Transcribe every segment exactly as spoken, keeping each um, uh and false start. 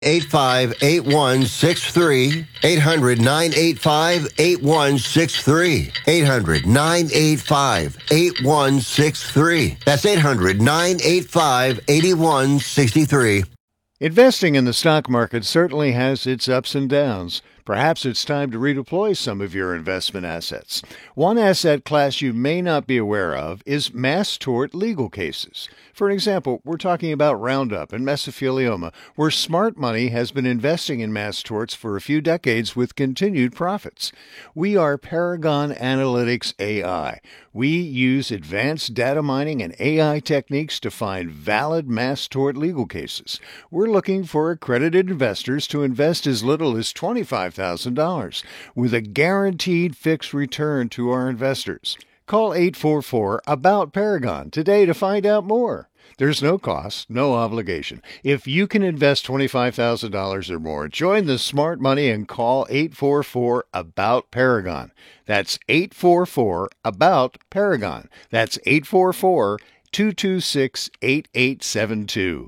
eight five eight one six three. eight hundred nine eight five eight one six three. eight hundred nine eight five eight one six three. That's eight hundred nine eight five eight one six three. Investing in the stock market certainly has its ups and downs. Perhaps it's time to redeploy some of your investment assets. One asset class you may not be aware of is mass tort legal cases. For example, we're talking about Roundup and mesothelioma, where smart money has been investing in mass torts for a few decades with continued profits. We are Paragon Analytics A I. We use advanced data mining and A I techniques to find valid mass tort legal cases. We're looking for accredited investors to invest as little as twenty-five thousand dollars with a guaranteed fixed return to our investors. Call eight four four about Paragon today to find out more. There's no cost, no obligation. If you can invest twenty-five thousand dollars or more, join the smart money and call eight four four about Paragon. That's eight four four about Paragon. That's eight four four two two six eight eight seven two.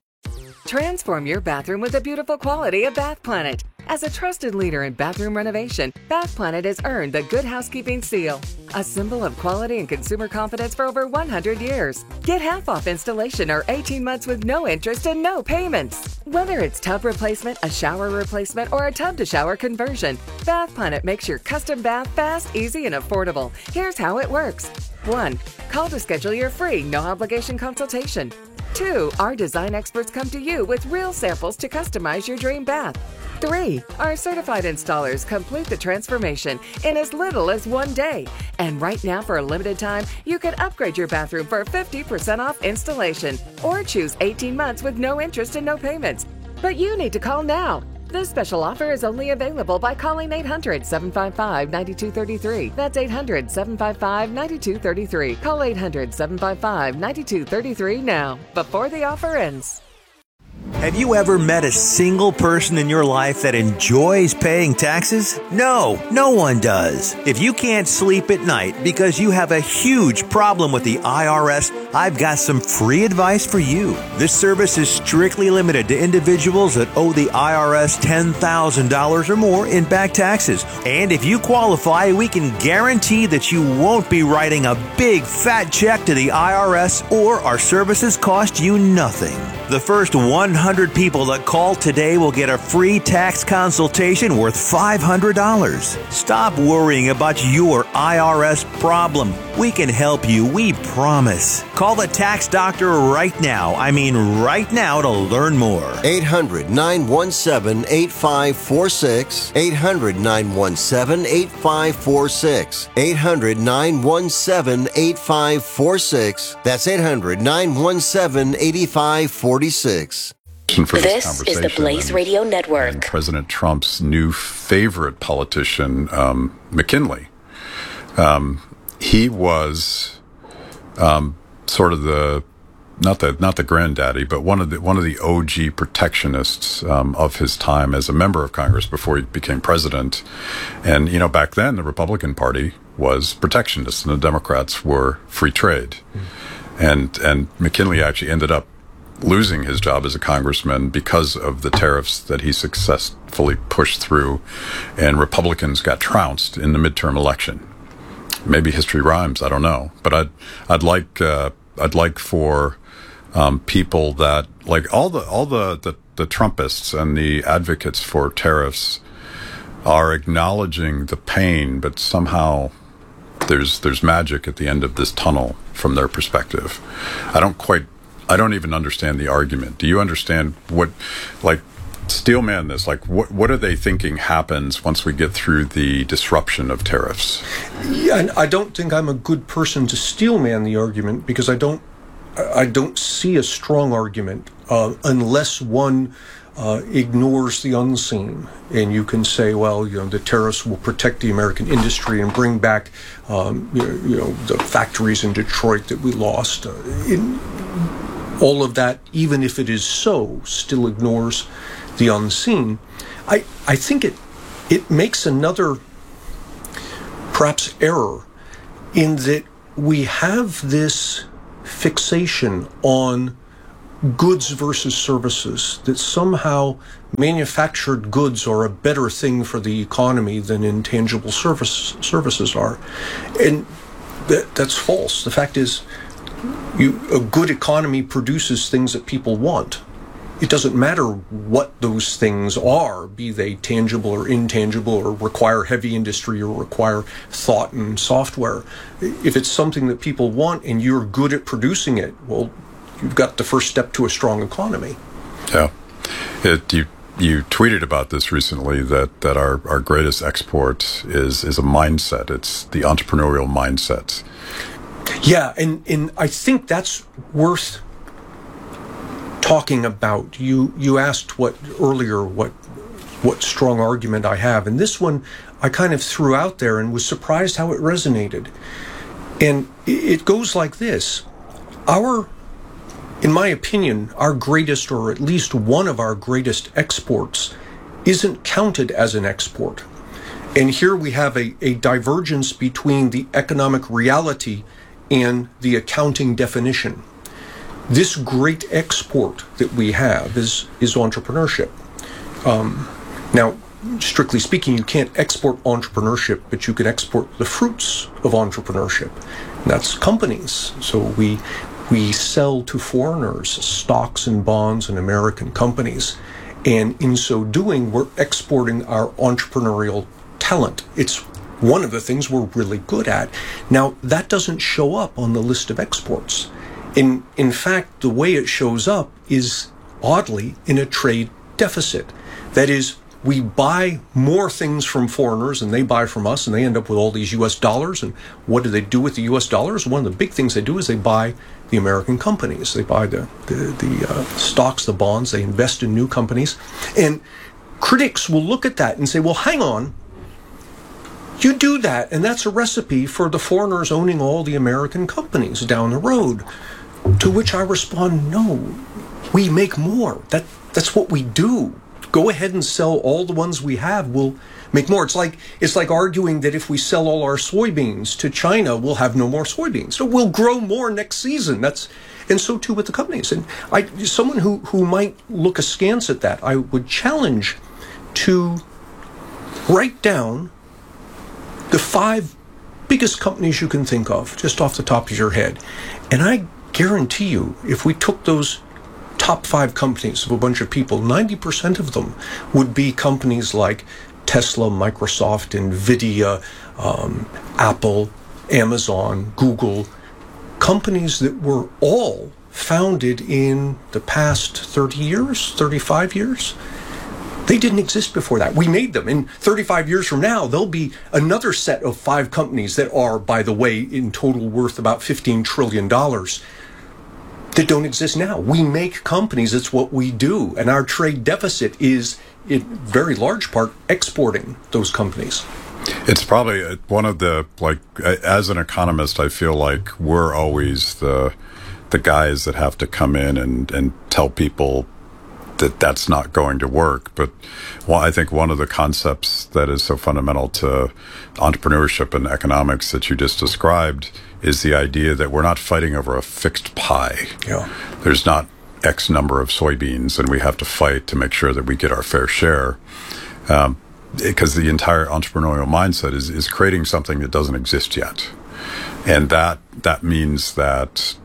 Transform your bathroom with the beautiful quality of Bath Planet. As a trusted leader in bathroom renovation, Bath Planet has earned the Good Housekeeping seal, a symbol of quality and consumer confidence for over one hundred years. Get half off installation or eighteen months with no interest and no payments. Whether it's tub replacement, a shower replacement, or a tub-to-shower conversion, Bath Planet makes your custom bath fast, easy, and affordable. Here's how it works. one. Call to schedule your free, no-obligation consultation. two. Our design experts come to you with real samples to customize your dream bath. three. Our certified installers complete the transformation in as little as one day. And right now, for a limited time, you can upgrade your bathroom for fifty percent off installation or choose eighteen months with no interest and no payments. But you need to call now. This special offer is only available by calling eight hundred seven five five nine two three three. That's eight hundred seven five five nine two three three. Call eight hundred seven five five nine two three three now, before the offer ends. Have you ever met a single person in your life that enjoys paying taxes? No, no one does. If you can't sleep at night because you have a huge problem with the I R S, I've got some free advice for you. This service is strictly limited to individuals that owe the I R S ten thousand dollars or more in back taxes. And if you qualify, we can guarantee that you won't be writing a big fat check to the I R S, or our services cost you nothing. The first one hundred people that call today will get a free tax consultation worth five hundred dollars. Stop worrying about your I R S problem. We can help you, we promise. Call the tax doctor right now. I mean right now to learn more. eight hundred nine one seven eight five four six. eight hundred nine one seven eight five four six. eight hundred nine one seven eight five four six. That's eight hundred nine one seven eight five four six. For this, this is the Blaze and, Radio Network. And President Trump's new favorite politician, um, McKinley. Um, he was um, sort of the not the not the granddaddy, but one of the one of the O G protectionists um, of his time as a member of Congress before he became president. And you know, back then the Republican Party was protectionist, and the Democrats were free trade. Mm-hmm. And and McKinley actually ended up losing his job as a congressman because of the tariffs that he successfully pushed through, and Republicans got trounced in the midterm election. Maybe history rhymes, I don't know, but I'd I'd like uh, I'd like for um, people that like all the all the, the the Trumpists and the advocates for tariffs are acknowledging the pain, but somehow there's there's magic at the end of this tunnel from their perspective. I don't quite. I don't even understand the argument. Do you understand what, like, steelman this? Like, what what are they thinking happens once we get through the disruption of tariffs? Yeah, and I don't think I'm a good person to steelman the argument, because I don't I don't see a strong argument uh, unless one uh, ignores the unseen. And you can say, well, you know, the tariffs will protect the American industry and bring back, um, you know, you know, the factories in Detroit that we lost. Uh, in, All of that, even if it is so, still ignores the unseen. I, I think it it makes another, perhaps, error in that we have this fixation on goods versus services, that somehow manufactured goods are a better thing for the economy than intangible service, services are. And that, that's false. The fact is, you, a good economy produces things that people want. It doesn't matter what those things are, be they tangible or intangible, or require heavy industry or require thought and software. If it's something that people want and you're good at producing it, well, you've got the first step to a strong economy. Yeah. It, you you tweeted about this recently, that, that our, our greatest export is, is a mindset. It's the entrepreneurial mindset. Yeah, and, and I think that's worth talking about. You you asked what earlier what what strong argument I have, and this one I kind of threw out there and was surprised how it resonated. And it goes like this: our, in my opinion, our greatest, or at least one of our greatest exports, isn't counted as an export. And here we have a, a divergence between the economic reality and the accounting definition. This great export that we have is is entrepreneurship. Um, now, strictly speaking, you can't export entrepreneurship, but you can export the fruits of entrepreneurship. And that's companies. So we we sell to foreigners stocks and bonds in American companies, and in so doing, we're exporting our entrepreneurial talent. It's one of the things we're really good at. Now, that doesn't show up on the list of exports. In, in fact, the way it shows up is, oddly, in a trade deficit. That is, we buy more things from foreigners than they buy from us, and they end up with all these U S dollars. And what do they do with the U S dollars? One of the big things they do is they buy the American companies. They buy the, the, the uh, stocks, the bonds, they invest in new companies. And critics will look at that and say, well, hang on. You do that, and that's a recipe for the foreigners owning all the American companies down the road. To which I respond, no, we make more. That that's what we do. Go ahead and sell all the ones we have. We'll make more. It's like it's like arguing that if we sell all our soybeans to China, we'll have no more soybeans. So we'll grow more next season. That's and so too with the companies. And I, someone who who might look askance at that, I would challenge to write down the five biggest companies you can think of, just off the top of your head. And I guarantee you, if we took those top five companies of a bunch of people, ninety percent of them would be companies like Tesla, Microsoft, NVIDIA, um, Apple, Amazon, Google, companies that were all founded in the past thirty years, thirty-five years. They didn't exist before that. We made them. In thirty-five years from now, there'll be another set of five companies that are, by the way, in total worth about fifteen trillion dollars that don't exist now. We make companies. It's what we do. And our trade deficit is, in very large part, exporting those companies. It's probably one of the, like, as an economist, I feel like we're always the the guys that have to come in and, and tell people that that's not going to work. But well, I think one of the concepts that is so fundamental to entrepreneurship and economics that you just described is the idea that we're not fighting over a fixed pie. Yeah. There's not X number of soybeans, and we have to fight to make sure that we get our fair share. Um, because the entire entrepreneurial mindset is, is creating something that doesn't exist yet. And that that means that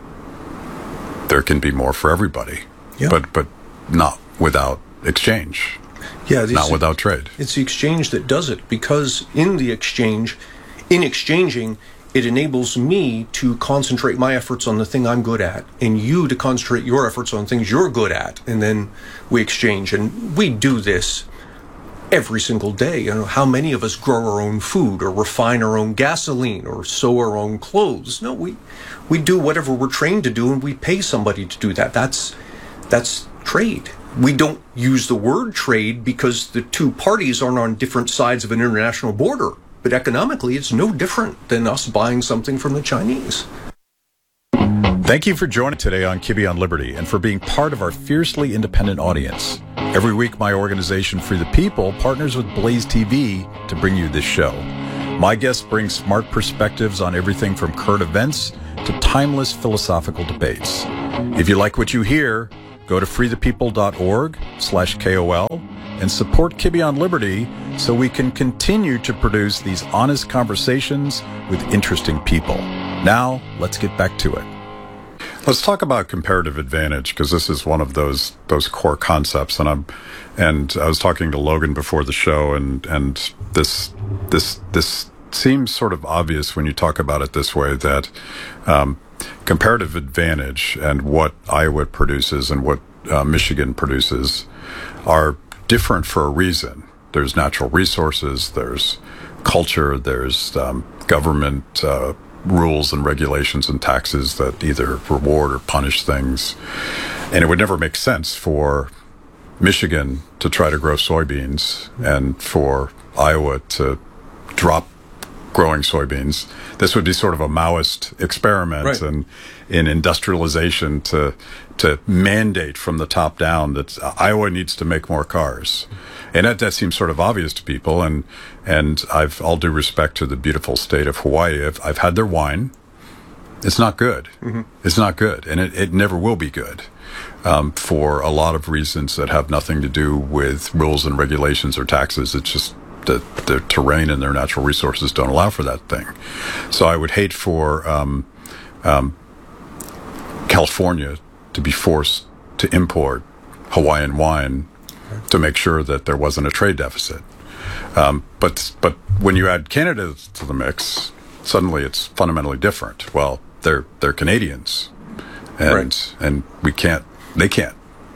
there can be more for everybody. Yeah. But but not without exchange. Yeah, not without trade. It's the exchange that does it, because in the exchange, in exchanging, it enables me to concentrate my efforts on the thing I'm good at, and you to concentrate your efforts on things you're good at, and then we exchange. And we do this every single day. You know, how many of us grow our own food, or refine our own gasoline, or sew our own clothes? No, we we do whatever we're trained to do, and we pay somebody to do that. That's that's trade. We don't use the word trade because the two parties aren't on different sides of an international border. But economically, it's no different than us buying something from the Chinese. Thank you for joining today on Kibbe on Liberty and for being part of our fiercely independent audience. Every week, my organization, Free the People, partners with Blaze T V to bring you this show. My guests bring smart perspectives on everything from current events to timeless philosophical debates. If you like what you hear, go to freethepeople.org slash KOL and support Kibbe on Liberty so we can continue to produce these honest conversations with interesting people. Now, let's get back to it. Let's talk about comparative advantage, because this is one of those those core concepts. And I'm and I was talking to Logan before the show, and and this this this seems sort of obvious when you talk about it this way, that um, comparative advantage and what Iowa produces and what uh, Michigan produces are different for a reason. There's natural resources, there's culture, there's um, government uh, rules and regulations and taxes that either reward or punish things. And it would never make sense for Michigan to try to grow soybeans and for Iowa to drop growing soybeans. This would be sort of a Maoist experiment right. in, in industrialization to to mandate from the top down that Iowa needs to make more cars. And that, that seems sort of obvious to people. And and I've all due respect to the beautiful state of Hawaii. I've, I've had their wine. It's not good. Mm-hmm. It's not good. And it, it never will be good um, for a lot of reasons that have nothing to do with rules and regulations or taxes. It's just that their terrain and their natural resources don't allow for that thing. So I would hate for um, um, California to be forced to import Hawaiian wine to make sure that there wasn't a trade deficit. Um, but but when you add Canada to the mix, suddenly it's fundamentally different. Well, they're they're Canadians, and right. and we can't they can't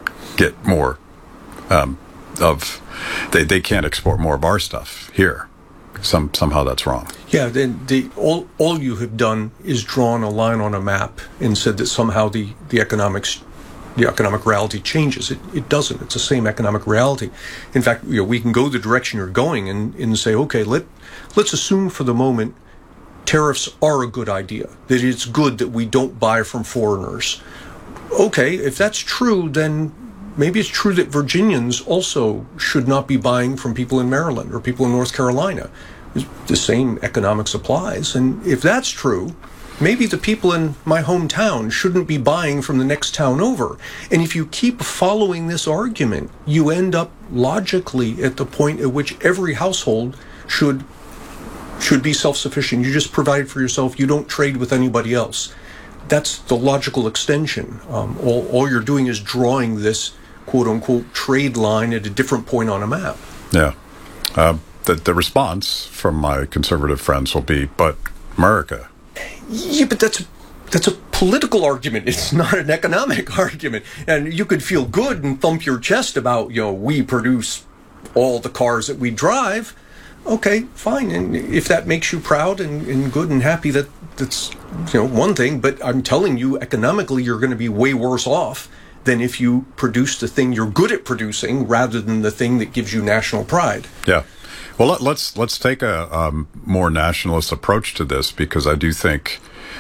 get more um, of they they can't export more of our stuff here. Some somehow that's wrong. Yeah, then the all all you have done is drawn a line on a map and said that somehow the the economics. The economic reality changes. It, it doesn't. It's the same economic reality. In fact, you know, we can go the direction you're going and, and say, okay, let, let's assume for the moment tariffs are a good idea, that it's good that we don't buy from foreigners. Okay, if that's true, then maybe it's true that Virginians also should not be buying from people in Maryland or people in North Carolina. The same economics applies. And if that's true, maybe the people in my hometown shouldn't be buying from the next town over. And if you keep following this argument, you end up logically at the point at which every household should should be self-sufficient. You just provide for yourself. You don't trade with anybody else. That's the logical extension. Um, all, all you're doing is drawing this quote-unquote trade line at a different point on a map. Yeah. Uh, the, the response from my conservative friends will be, but America... Yeah, but that's that's a political argument. It's not an economic argument. And you could feel good and thump your chest about, you know, we produce all the cars that we drive. Okay, fine. And if that makes you proud and, and good and happy, that that's, you know, one thing. But I'm telling you, economically, you're going to be way worse off than if you produce the thing you're good at producing rather than the thing that gives you national pride. Yeah. Well, let, let's let's take a um, more nationalist approach to this, because I do think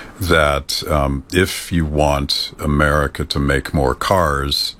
that um, if you want America to make more cars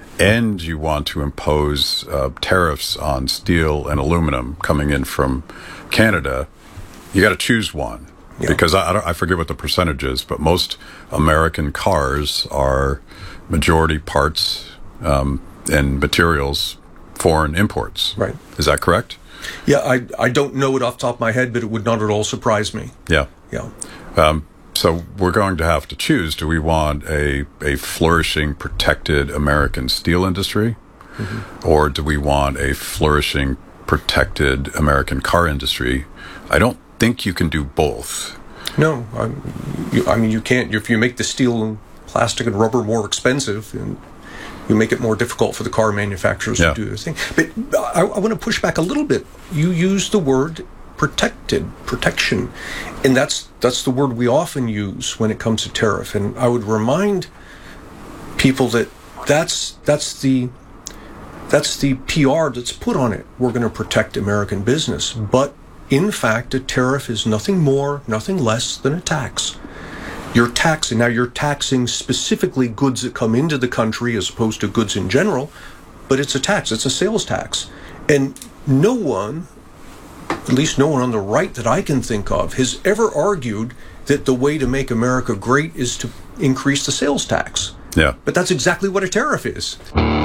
and you want to impose uh, tariffs on steel and aluminum coming in from Canada, you got to choose one. Yeah. Because I, I, don't, I forget what the percentage is, but most American cars are majority parts um, and materials foreign imports. Right. Is that correct? Yeah, I I don't know it off the top of my head, but it would not at all surprise me. Yeah. Yeah. Um, so we're going to have to choose. Do we want a, a flourishing, protected American steel industry? Mm-hmm. Or do we want a flourishing, protected American car industry? I don't think you can do both. No. I, you, I mean, you can't. If you make the steel and plastic and rubber more expensive, and you make it more difficult for the car manufacturers yeah. to do their thing. But I, I want to push back a little bit. You use the word protected, protection, and that's that's the word we often use when it comes to tariff. And I would remind people that that's that's the that's the P R that's put on it. We're going to protect American business, but in fact, a tariff is nothing more, nothing less than a tax. You're taxing, now you're taxing specifically goods that come into the country as opposed to goods in general, but it's a tax, it's a sales tax. And no one, at least no one on the right that I can think of, has ever argued that the way to make America great is to increase the sales tax. Yeah. But that's exactly what a tariff is.